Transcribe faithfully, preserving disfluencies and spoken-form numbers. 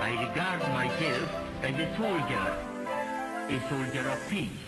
I regard myself as a soldier, a soldier of peace.